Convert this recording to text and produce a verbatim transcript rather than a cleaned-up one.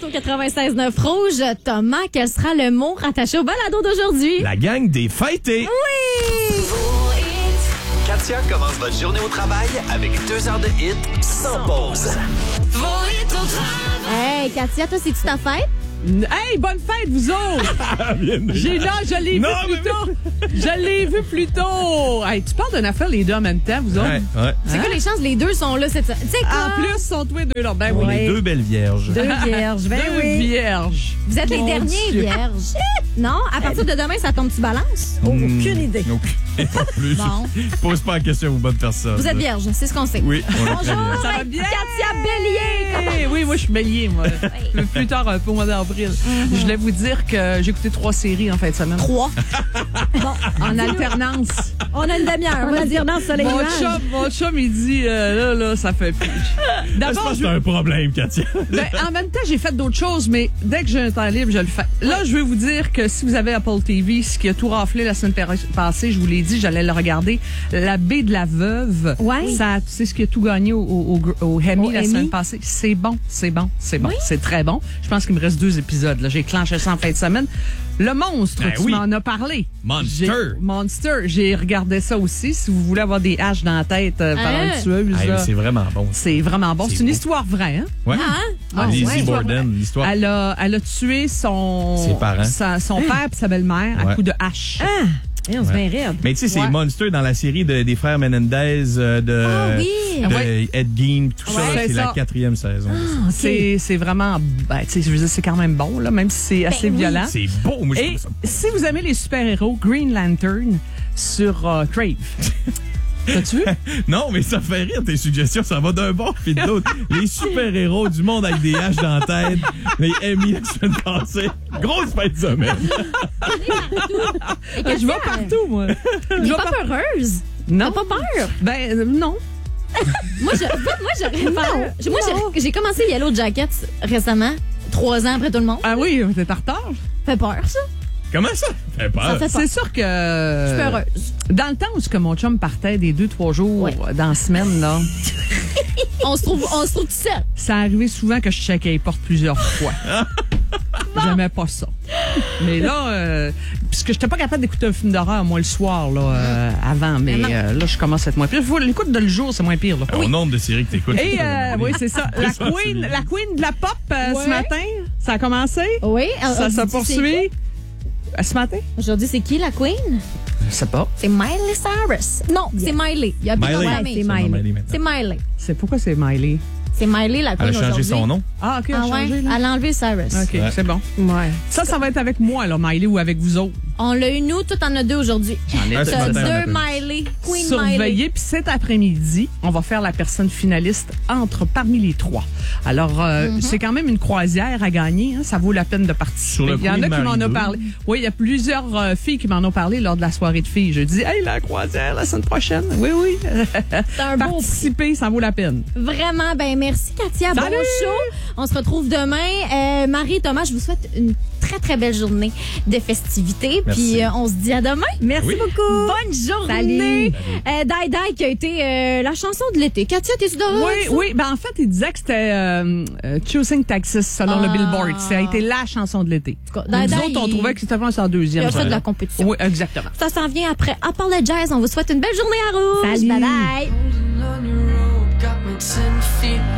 au quatre-vingt-seize neuf Rouge. Thomas, quel sera le mot rattaché au balado d'aujourd'hui? La gang des fêtés. Oui! Katia commence votre journée au travail avec deux heures de hit sans pause. Hey, Katia, toi, c'est-tu ta fête? Hey, bonne fête, vous autres! J'ai là, je l'ai vu Non, plus mais- tôt. Je l'ai vu plus tôt. Hey, tu parles d'une affaire les deux en même temps, vous autres? Ouais, ouais. C'est quoi les chances? Les deux sont là cette semaine. Tu sais En quoi? plus, sont tous les deux là. Ben On oui. est deux belles vierges. Deux vierges, ben Deux oui. vierges. Vous êtes les Mon derniers Dieu. vierges. Non? À partir de demain, ça tombe-tu balance? Hmm, Aucune idée. Aucune. Pas plus. Bon. Pose pas la question aux bonnes personnes. Vous êtes vierge, c'est ce qu'on sait. Oui, on est très Bonjour, vierges. Ça va avec bien? Katia Bélier. Hey, oui, moi, je suis bélier, moi. Plus tard, un peu au mois d'avril. Je voulais vous dire que j'ai écouté trois séries en fin de semaine. Trois. Bon, En alternance. on a une demi-heure. On va dire dans soleil Mon nuage. chum, mon chum, il dit, euh, là, là, ça fait plus. Je D'abord, pense que je c'est un problème, Katia. Ben, en même temps, j'ai fait d'autres choses, mais dès que j'ai un temps libre, je le fais. Là, je veux vous dire que si vous avez Apple T V, ce qui a tout raflé la semaine par- passée, je vous l'ai dit, j'allais le regarder. La baie de la veuve. Ouais. Ça, c'est ce qui a tout gagné au, au, au, au Emmy Au la Emmy. semaine passée. C'est bon, c'est bon, c'est bon. C'est très bon. Je pense qu'il me reste deux épisodes. Là. J'ai clenché ça en fin de semaine. Le monstre, Ben tu oui. m'en as parlé. Monster. J'ai- Monster. J'ai regardé ça aussi. Si vous voulez avoir des haches dans la tête euh, par Hein? une tueuse, Hey, là, c'est vraiment bon. c'est vraiment bon. C'est C'est une beau. histoire vraie, hein? Ouais. Ah, Lizzie ouais. Borden, l'histoire. Elle a, elle a tué son, Ses parents. sa- son père et sa belle-mère à Ouais. coups de hache. Ah, on se Ouais. bien raide. Mais tu sais, c'est Ouais. Monster dans la série de- des frères Menendez, euh, de, Ah oui. de Ouais. Ed Gein, tout ça. Ouais, là, c'est c'est la ça. quatrième saison. Ah, ok. C'est, c'est vraiment, ben, tu sais, je veux dire, c'est quand même bon, là, même si c'est assez oui. violent. C'est beau, moi, je Et trouve ça. si vous aimez les super-héros, Green Lantern sur euh, Crave. T'as-tu vu? Non, mais ça fait rire, tes suggestions. Ça va d'un bord puis de l'autre. Les super-héros du monde avec des haches dans la tête. Les Emmy la semaine passée. Grosse fête de semaine. Et Katia, Je vais partout, moi. Je t'es vais pas par- peureuse? Non. T'as pas peur? Ben, euh, non. Moi, je, moi, j'aurais peur. Moi, j'ai- j'ai commencé Yellow Jackets récemment, trois ans après tout le monde. Ah oui, t'es en retard. Ça fait peur, ça. Comment ça? Ça fait peur. Ça fait peur. C'est sûr que. Je suis peureuse. Dans le temps où ce que mon chum partait des deux, trois jours Ouais. dans la semaine, là, On se trouve, on se trouve tout seul. ça arrivait souvent que je checkais les portes plusieurs fois. J'aimais pas ça. Mais là, euh, puisque j'étais pas capable d'écouter un film d'horreur, moi, le soir, là, euh, avant, mais Non. euh, là, je commence à être moins pire. Faut- L'écoute de le jour, c'est moins pire, là. Au nombre de séries que t'écoutes. Et, euh, oui, c'est ça. La Ça, queen, c'est- la queen de la pop, euh, Ouais. ce matin, ça a commencé. Oui. Ça on- se on dit poursuit. c'est- Euh, Ce matin? Aujourd'hui, c'est qui la queen? Je sais pas. C'est Miley Cyrus. Non, c'est Miley. Il y a plus Miley. de Ouais, famille. c'est Miley. maintenant. C'est Miley. C'est pourquoi c'est Miley? C'est Miley la queen Elle a changé aujourd'hui. son nom. Ah, OK, elle a Ah ouais? changé, là. Elle a enlevé Cyrus. OK, Ouais. c'est bon. Ouais. Ça, ça va être avec moi, là, Miley, ou avec vous autres. On l'a eu, nous, tout en a deux aujourd'hui. Ouais, ce T'as matin, on a deux fait- Miley. Queen Miley. Surveillez. Puis cet après-midi, on va faire la personne finaliste entre parmi les trois. Alors, euh, Mm-hmm. c'est quand même une croisière à gagner. Hein, ça vaut la peine de participer. Sur le Il y en Queen a qui m'en Mary ont deux. parlé. Oui, il y a plusieurs euh, filles qui m'en ont parlé lors de la soirée de filles. Je dis, hey, la croisière la semaine prochaine. Oui, oui. C'est un beau Participer, ça vaut la peine. Vraiment, ben merci Katia. Bon Salut! show. On se retrouve demain. Euh, Marie et Thomas, je vous souhaite une très, très belle journée de festivités. Merci. Puis euh, on se dit à demain. Merci Oui. beaucoup. Bonne journée. Salut. Euh, Die Die qui a été euh, la chanson de l'été. Katia, t'es-tu d'accord? Oui, avec ça? oui. Ben, en fait, il disait que c'était euh, euh, Choosing Texas selon le Ah. Billboard. Ça a été la chanson de l'été. En tout cas, Nous Die Die, autres, on il- trouvait que c'était vraiment en deuxième. Il a fait de la ça. compétition. Oui, exactement. Ça s'en vient après Apologize. On vous souhaite une belle journée à Rouge. Salut. Bye bye. On your road, got me ten feet